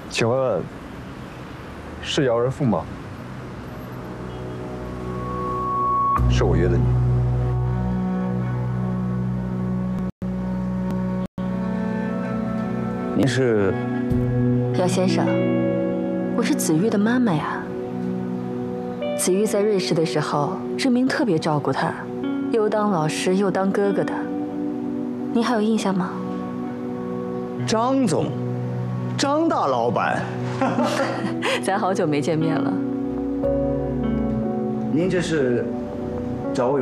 请问是姚仁富吗？是我约的你。 您是？ 姚先生，我是子玉的妈妈呀。子玉在瑞士的时候，志明特别照顾她，又当老师又当哥哥的，您还有印象吗？ 张总，张大老板。 咱好久没见面了。 您这是找我